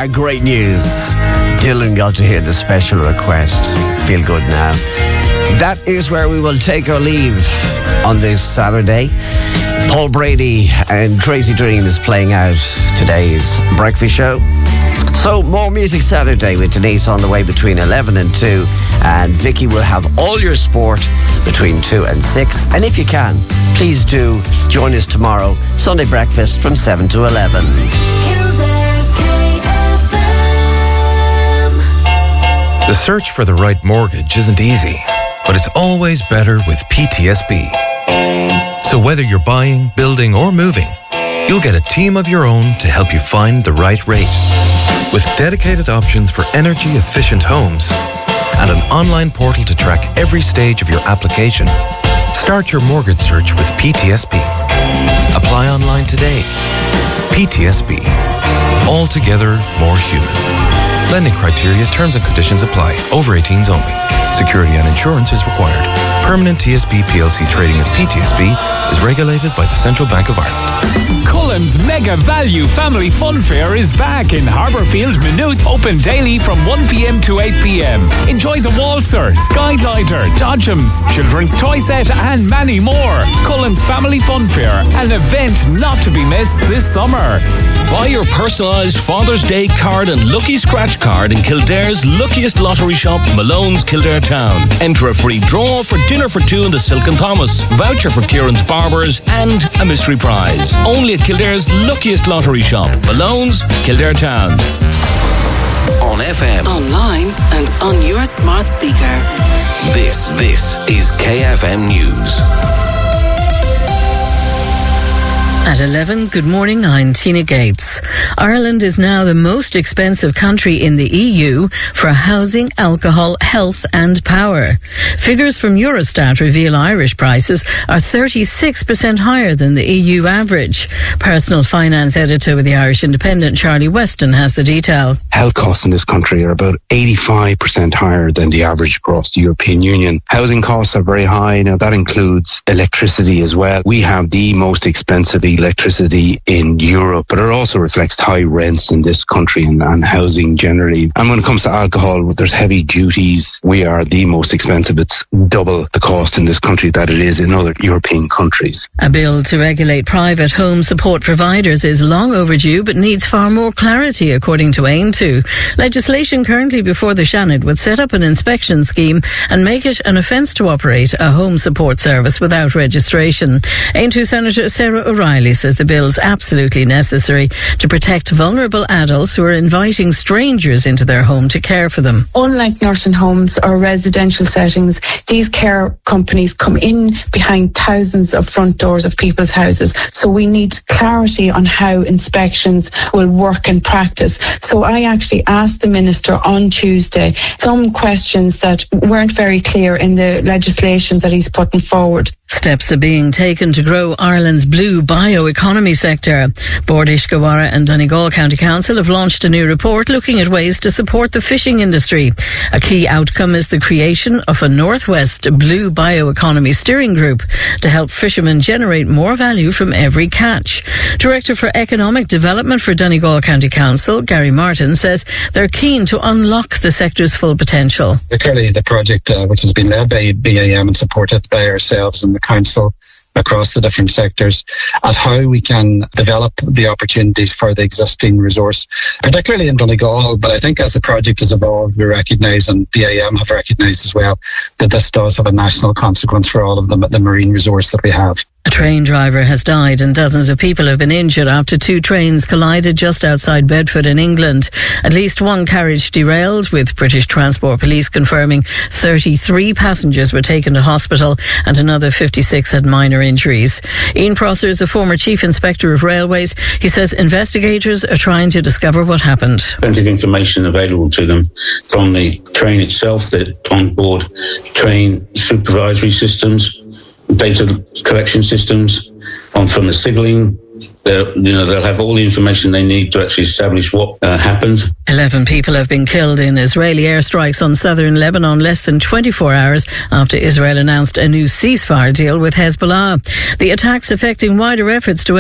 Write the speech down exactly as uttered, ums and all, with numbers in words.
Ah, great news. Dylan got to hear the special request. Feel good now. That is where we will take our leave on this Saturday. Paul Brady and Crazy Dream is playing out today's breakfast show. So, more Music Saturday with Denise on the way between eleven and two. And Vicky will have all your sport between two and six. And if you can, please do join us tomorrow, Sunday breakfast from seven to eleven. The search for the right mortgage isn't easy, but it's always better with P T S B. So whether you're buying, building or moving, you'll get a team of your own to help you find the right rate. With dedicated options for energy-efficient homes and an online portal to track every stage of your application, start your mortgage search with P T S B. Apply online today. P T S B. Altogether more human. Lending criteria, terms and conditions apply. Over eighteens only. Security and insurance is required. Permanent T S B P L C trading as P T S B is regulated by the Central Bank of Ireland. Cullen's Mega Value Family Fun Fair is back in Harbourfield, Maynooth, open daily from one p.m. to eight p.m. Enjoy the Walser, Skyglider, Dodgems, Children's Toy Set and many more. Cullen's Family Fun Fair, an event not to be missed this summer. Buy your personalised Father's Day card and Lucky Scratch card in Kildare's luckiest lottery shop, Malone's Kildare Town. Enter a free draw for dinner for two in the Silk and Thomas, voucher for Kieran's Barbers and a mystery prize. Only at Kildare's luckiest lottery shop, Malone's Kildare Town. On F M, online and on your smart speaker. This, this is K F M News. At eleven, good morning, I'm Tina Gates. Ireland is now the most expensive country in the E U for housing, alcohol, health and power. Figures from Eurostat reveal Irish prices are thirty-six percent higher than the E U average. Personal finance editor with the Irish Independent, Charlie Weston, has the detail. Health costs in this country are about eighty-five percent higher than the average across the European Union. Housing costs are very high. Now, that includes electricity as well. We have the most expensive electricity in Europe, but it also reflects high rents in this country and, and housing generally. And when it comes to alcohol, there's heavy duties. We are the most expensive. It's double the cost in this country that it is in other European countries. A bill to regulate private home support providers is long overdue, but needs far more clarity, according to Ain two. Legislation currently before the Seanad would set up an inspection scheme and make it an offence to operate a home support service without registration. Ain two Senator Sarah O'Reilly says the bill is absolutely necessary to protect vulnerable adults who are inviting strangers into their home to care for them. Unlike nursing homes or residential settings, these care companies come in behind thousands of front doors of people's houses. So we need clarity on how inspections will work in practice. So I actually asked the Minister on Tuesday some questions that weren't very clear in the legislation that he's putting forward. Steps are being taken to grow Ireland's blue bioeconomy sector. Bord Ishkawara and Donegal County Council have launched a new report looking at ways to support the fishing industry. A key outcome is the creation of a Northwest Blue Bioeconomy Steering Group to help fishermen generate more value from every catch. Director for Economic Development for Donegal County Council, Gary Martin, says they're keen to unlock the sector's full potential. Clearly, the project, uh, which has been led by B A M and supported by ourselves and the council across the different sectors, at how we can develop the opportunities for the existing resource, particularly in Donegal. But I think as the project has evolved, we recognise, and B A M have recognised as well, that this does have a national consequence for all of the, the marine resource that we have. A train driver has died and dozens of people have been injured after two trains collided just outside Bedford in England. At least one carriage derailed, with British Transport Police confirming thirty-three passengers were taken to hospital and another fifty-six had minor injuries. Ian Prosser is a former Chief Inspector of Railways. He says investigators are trying to discover what happened. Plenty of information available to them from the train itself, the on-board train supervisory systems, data collection systems, on from the signalling. They'll, you know, they'll have all the information they need to actually establish what uh, happened. Eleven people have been killed in Israeli airstrikes on southern Lebanon less than twenty-four hours after Israel announced a new ceasefire deal with Hezbollah. The attacks affecting wider efforts to